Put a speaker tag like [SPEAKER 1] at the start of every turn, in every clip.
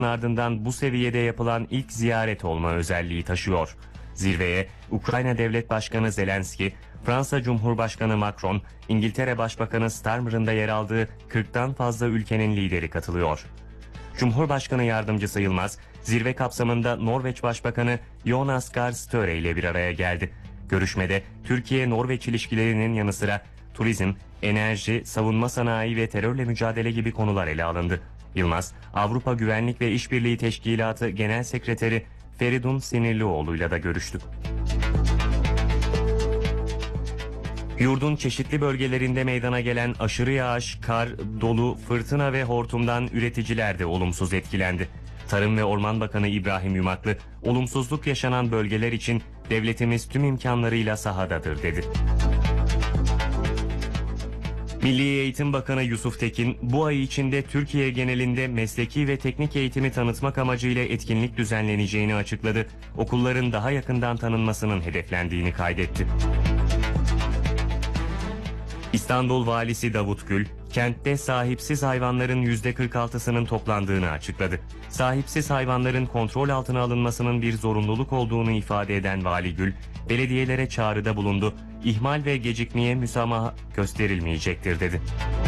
[SPEAKER 1] ardından bu seviyede yapılan ilk ziyaret olma özelliği taşıyor. Zirveye Ukrayna Devlet Başkanı Zelenski, Fransa Cumhurbaşkanı Macron, İngiltere Başbakanı Starmer'ın da yer aldığı 40'tan fazla ülkenin lideri katılıyor. Cumhurbaşkanı Yardımcısı Yılmaz, zirve kapsamında Norveç Başbakanı Jonas Gahr Støre ile bir araya geldi. Görüşmede Türkiye-Norveç ilişkilerinin yanı sıra turizm, enerji, savunma sanayi ve terörle mücadele gibi konular ele alındı. Yılmaz, Avrupa Güvenlik ve İşbirliği Teşkilatı Genel Sekreteri Feridun Sinirlioğlu ile de görüştü. Yurdun çeşitli bölgelerinde meydana gelen aşırı yağış, kar, dolu, fırtına ve hortumdan üreticiler de olumsuz etkilendi. Tarım ve Orman Bakanı İbrahim Yumaklı, olumsuzluk yaşanan bölgeler için devletimiz tüm imkanlarıyla sahadadır dedi. Milli Eğitim Bakanı Yusuf Tekin, bu ay içinde Türkiye genelinde mesleki ve teknik eğitimi tanıtmak amacıyla etkinlik düzenleneceğini açıkladı. Okulların daha yakından tanınmasının hedeflendiğini kaydetti. İstanbul Valisi Davut Gül, kentte sahipsiz hayvanların %46'sının toplandığını açıkladı. Sahipsiz hayvanların kontrol altına alınmasının bir zorunluluk olduğunu ifade eden Vali Gül, belediyelere çağrıda bulundu. İhmal ve gecikmeye müsamaha gösterilmeyecektir dedi.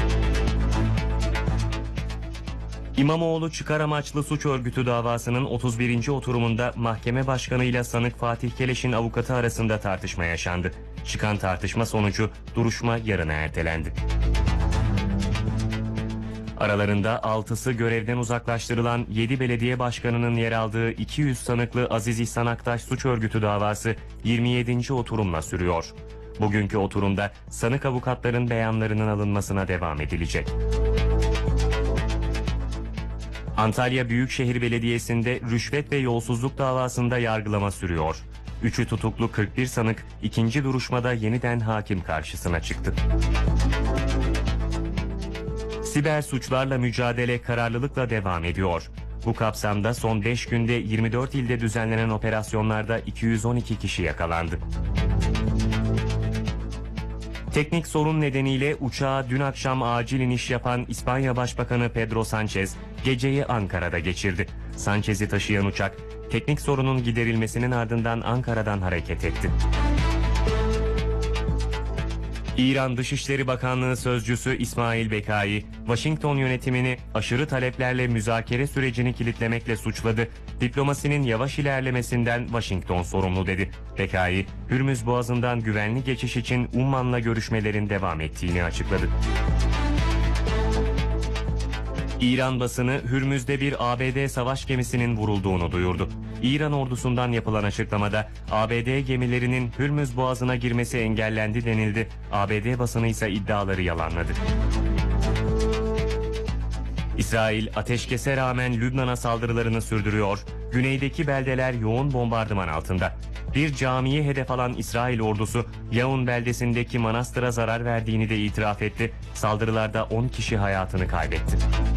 [SPEAKER 1] İmamoğlu çıkar amaçlı suç örgütü davasının 31. oturumunda mahkeme başkanı ile sanık Fatih Keleş'in avukatı arasında tartışma yaşandı. Çıkan tartışma sonucu duruşma yarına ertelendi. Aralarında 6'sı görevden uzaklaştırılan 7 belediye başkanının yer aldığı 200 sanıklı Aziz İhsan Aktaş suç örgütü davası 27. oturumla sürüyor. Bugünkü oturumda sanık avukatların beyanlarının alınmasına devam edilecek. Antalya Büyükşehir Belediyesi'nde rüşvet ve yolsuzluk davasında yargılama sürüyor. 3'ü tutuklu 41 sanık ikinci duruşmada yeniden hakim karşısına çıktı. Siber suçlarla mücadele kararlılıkla devam ediyor. Bu kapsamda son 5 günde 24 ilde düzenlenen operasyonlarda 212 kişi yakalandı. Teknik sorun nedeniyle uçağa dün akşam acil iniş yapan İspanya Başbakanı Pedro Sánchez geceyi Ankara'da geçirdi. Sánchez'i taşıyan uçak teknik sorunun giderilmesinin ardından Ankara'dan hareket etti. İran Dışişleri Bakanlığı Sözcüsü İsmail Bekai, Washington yönetimini aşırı taleplerle müzakere sürecini kilitlemekle suçladı. Diplomasinin yavaş ilerlemesinden Washington sorumlu dedi. Bekai, Hürmüz Boğazı'ndan güvenli geçiş için Umman'la görüşmelerin devam ettiğini açıkladı. İran basını Hürmüz'de bir ABD savaş gemisinin vurulduğunu duyurdu. İran ordusundan yapılan açıklamada ABD gemilerinin Hürmüz Boğazı'na girmesi engellendi denildi. ABD basını ise iddiaları yalanladı. İsrail ateşkese rağmen Lübnan'a saldırılarını sürdürüyor. Güneydeki beldeler yoğun bombardıman altında. Bir camiyi hedef alan İsrail ordusu Yaun beldesindeki manastıra zarar verdiğini de itiraf etti. Saldırılarda 10 kişi hayatını kaybetti.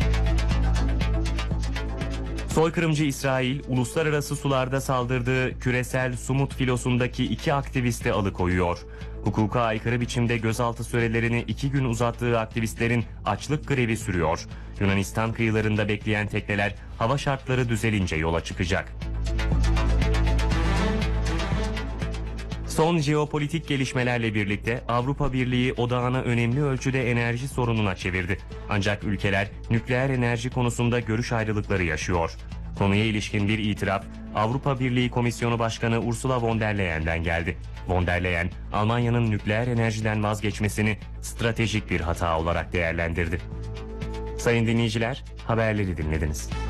[SPEAKER 1] Soykırımcı İsrail, uluslararası sularda saldırdığı küresel Sumut filosundaki 2 aktivisti alıkoyuyor. Hukuka aykırı biçimde gözaltı sürelerini 2 gün uzattığı aktivistlerin açlık grevi sürüyor. Yunanistan kıyılarında bekleyen tekneler hava şartları düzelince yola çıkacak. Son jeopolitik gelişmelerle birlikte Avrupa Birliği odağını önemli ölçüde enerji sorununa çevirdi. Ancak ülkeler nükleer enerji konusunda görüş ayrılıkları yaşıyor. Konuya ilişkin bir itiraf Avrupa Birliği Komisyonu Başkanı Ursula von der Leyen'den geldi. Von der Leyen, Almanya'nın nükleer enerjiden vazgeçmesini stratejik bir hata olarak değerlendirdi. Sayın dinleyiciler, haberleri dinlediniz.